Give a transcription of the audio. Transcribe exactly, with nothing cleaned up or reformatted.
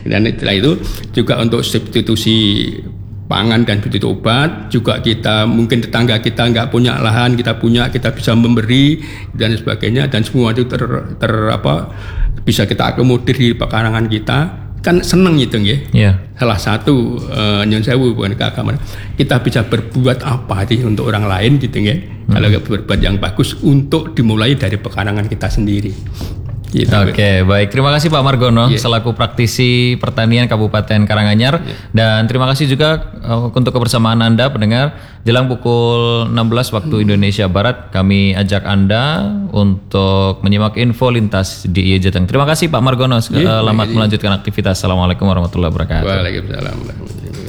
Dan setelah itu juga untuk substitusi pangan dan substitusi obat, juga kita mungkin tetangga kita nggak punya lahan, kita punya, kita bisa memberi dan sebagainya, dan semua itu ter, ter apa bisa kita akomodir di pekarangan kita. Kan seneng itu ya. Yeah. Salah satu uh, nyun sewu bukan keagamaan. Kita bisa berbuat apa sih untuk orang lain gitu ya. Hmm. Kalau berbuat yang bagus untuk dimulai dari pekarangan kita sendiri. Gitu. Oke, okay, baik. Terima kasih Pak Margono yeah. selaku praktisi pertanian Kabupaten Karanganyar yeah. dan terima kasih juga uh, untuk kebersamaan Anda pendengar. Jelang pukul enam belas waktu Indonesia Barat kami ajak Anda untuk menyimak info lintas di I E Jateng. Terima kasih Pak Margono. Selamat yeah, melanjutkan aktivitas. Assalamualaikum warahmatullahi wabarakatuh. Waalaikumsalam.